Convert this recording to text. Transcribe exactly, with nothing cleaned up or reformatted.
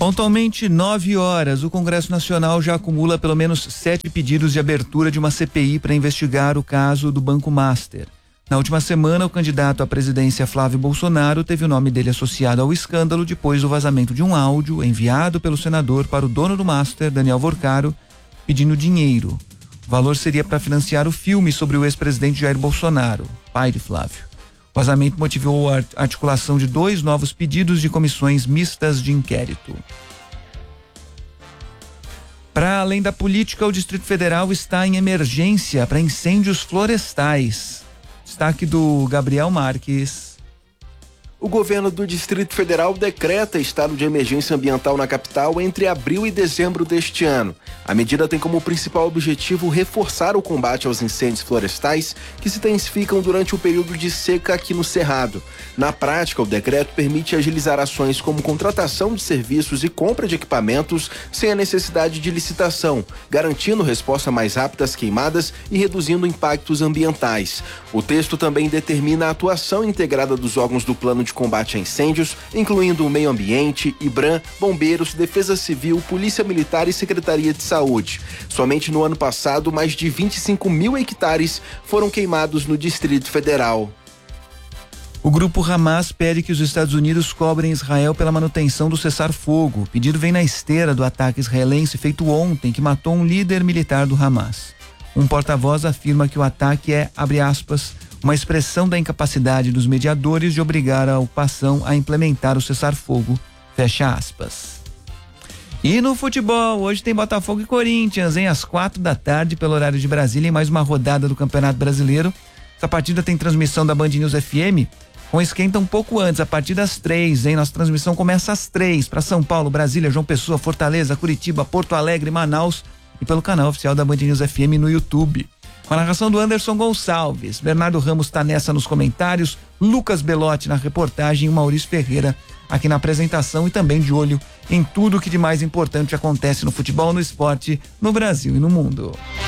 Pontualmente nove horas, o Congresso Nacional já acumula pelo menos sete pedidos de abertura de uma C P I para investigar o caso do Banco Master. Na última semana, o candidato à presidência Flávio Bolsonaro teve o nome dele associado ao escândalo depois do vazamento de um áudio enviado pelo senador para o dono do Master, Daniel Vorcaro, pedindo dinheiro. O valor seria para financiar o filme sobre o ex-presidente Jair Bolsonaro, pai de Flávio. O vazamento motivou a articulação de dois novos pedidos de comissões mistas de inquérito. Para além da política, o Distrito Federal está em emergência para incêndios florestais. Destaque do Gabriel Marques. O governo do Distrito Federal decreta estado de emergência ambiental na capital entre abril e dezembro deste ano. A medida tem como principal objetivo reforçar o combate aos incêndios florestais que se intensificam durante o período de seca aqui no Cerrado. Na prática, o decreto permite agilizar ações como contratação de serviços e compra de equipamentos sem a necessidade de licitação, garantindo resposta mais rápida às queimadas e reduzindo impactos ambientais. O texto também determina a atuação integrada dos órgãos do plano de combate a incêndios, incluindo o meio ambiente, IBRAM, bombeiros, defesa civil, polícia militar e secretaria de saúde. Somente no ano passado, mais de vinte e cinco mil hectares foram queimados no Distrito Federal. O grupo Hamas pede que os Estados Unidos cobrem Israel pela manutenção do cessar-fogo. O pedido vem na esteira do ataque israelense feito ontem, que matou um líder militar do Hamas. Um porta-voz afirma que o ataque é, abre aspas, uma expressão da incapacidade dos mediadores de obrigar a ocupação a implementar o cessar-fogo, fecha aspas. E no futebol, hoje tem Botafogo e Corinthians, hein? Às quatro da tarde, pelo horário de Brasília, em mais uma rodada do Campeonato Brasileiro. Essa partida tem transmissão da Band News F M, com esquenta um pouco antes, a partir das três, hein? Nossa transmissão começa às três, para São Paulo, Brasília, João Pessoa, Fortaleza, Curitiba, Porto Alegre, Manaus e pelo canal oficial da Band News F M no YouTube. Com a narração do Anderson Gonçalves, Bernardo Ramos tá nessa nos comentários, Lucas Belotti na reportagem e o Maurício Ferreira aqui na apresentação e também de olho em tudo que de mais importante acontece no futebol, no esporte, no Brasil e no mundo.